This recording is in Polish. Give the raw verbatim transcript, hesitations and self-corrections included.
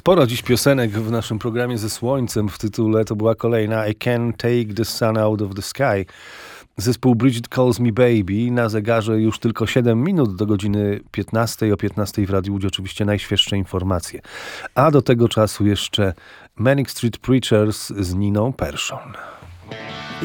Sporo dziś piosenek w naszym programie ze słońcem w tytule. To była kolejna I Can't Take the Sun Out of the Sky. Zespół Bridget Calls Me Baby. Na zegarze już tylko siedem minut do godziny piętnastej. O piętnastej w Radiu Łódź oczywiście najświeższe informacje. A do tego czasu jeszcze Manic Street Preachers z Niną Persson.